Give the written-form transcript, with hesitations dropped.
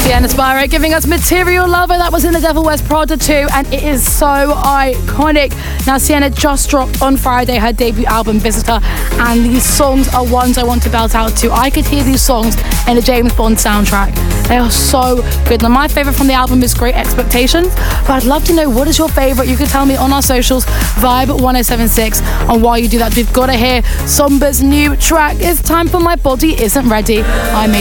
Sienna Spiro giving us Material Lover. That was in The Devil Wears Prada 2, and it is so iconic. Now, Sienna just dropped on Friday her debut album, Visitor, and these songs are ones I want to belt out to. I could hear these songs in a James Bond soundtrack. They are so good. Now, my favourite from the album is Great Expectations, but I'd love to know, what is your favourite? You can tell me on our socials, Vibe1076, and while you do that, we've got to hear Somba's new track. It's time for My Body Isn't Ready. I'm